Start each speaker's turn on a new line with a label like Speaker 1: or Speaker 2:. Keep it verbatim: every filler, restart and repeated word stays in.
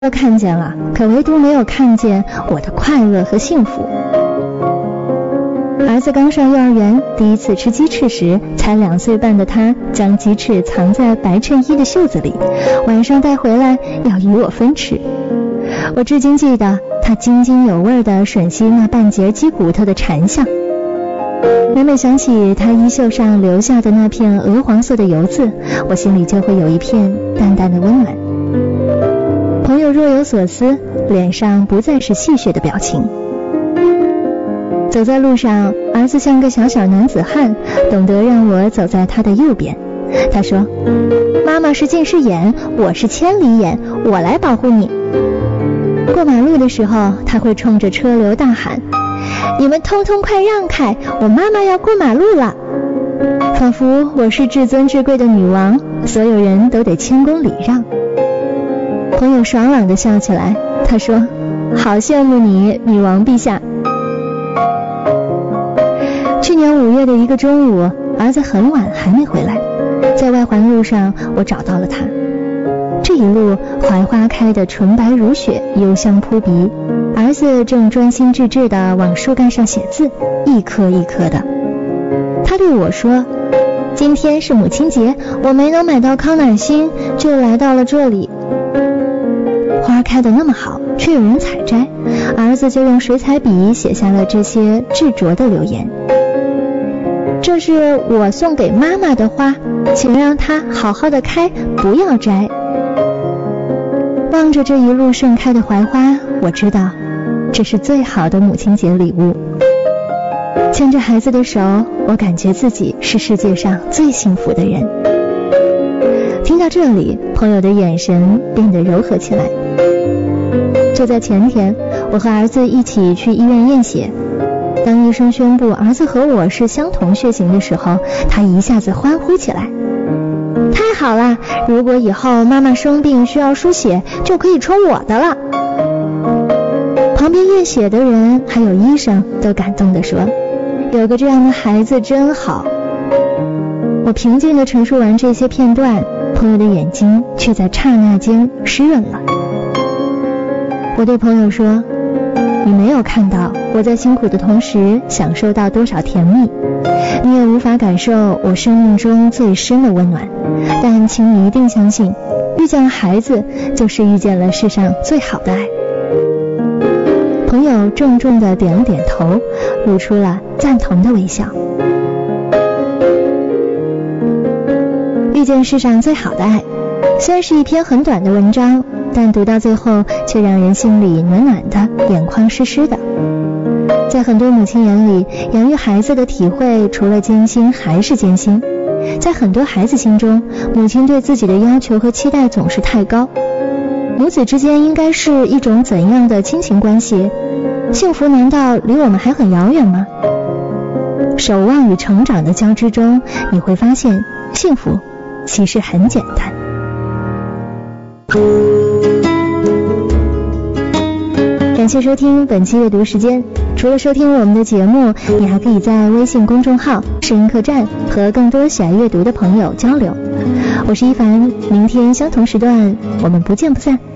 Speaker 1: 都看见了，可唯独没有看见我的快乐和幸福。儿子刚上幼儿园，第一次吃鸡翅时，才两岁半的他将鸡翅藏在白衬衣的袖子里，晚上带回来要与我分吃。我至今记得他津津有味地吮吸那半截鸡骨头的馋相。每每想起他衣袖上留下的那片鹅黄色的油渍，我心里就会有一片淡淡的温暖。朋友若有所思，脸上不再是戏谑的表情。走在路上，儿子像个小小男子汉，懂得让我走在他的右边。他说，妈妈是近视眼，我是千里眼，我来保护你。过马路的时候，他会冲着车流大喊，你们通通快让开，我妈妈要过马路了。仿佛我是至尊至贵的女王，所有人都得谦恭礼让。朋友爽朗地笑起来，他说，好羡慕你，女王陛下。去年五月的一个中午，儿子很晚还没回来，在外环路上我找到了他。这一路槐花开得纯白如雪，幽香扑鼻，儿子正专心致志地往树干上写字，一颗一颗的。他对我说，今天是母亲节，我没能买到康乃馨，就来到了这里。花开得那么好，却有人采摘，儿子就用水彩笔写下了这些执着的留言。这是我送给妈妈的花，请让它好好的开，不要摘。望着这一路盛开的槐花，我知道这是最好的母亲节礼物。牵着孩子的手，我感觉自己是世界上最幸福的人。听到这里，朋友的眼神变得柔和起来。就在前天，我和儿子一起去医院验血，当医生宣布儿子和我是相同血型的时候，他一下子欢呼起来，太好了，如果以后妈妈生病需要输血，就可以抽我的了。旁边验血的人还有医生都感动地说，有个这样的孩子真好。我平静地陈述完这些片段，朋友的眼睛却在刹那间湿润了。我对朋友说，你没有看到我在辛苦的同时享受到多少甜蜜，你也无法感受我生命中最深的温暖，但请你一定相信，遇见了孩子就是遇见了世上最好的爱。朋友重重地点了点头，露出了赞同的微笑。遇见世上最好的爱，虽然是一篇很短的文章，但读到最后却让人心里暖暖的，眼眶湿湿的。在很多母亲眼里，养育孩子的体会除了艰辛还是艰辛。在很多孩子心中，母亲对自己的要求和期待总是太高。母子之间应该是一种怎样的亲情关系？幸福难道离我们还很遥远吗？守望与成长的交织中，你会发现幸福其实很简单。感谢收听本期阅读时间，除了收听我们的节目，你还可以在微信公众号声音客栈和更多喜爱阅读的朋友交流。我是一凡，明天相同时段我们不见不散。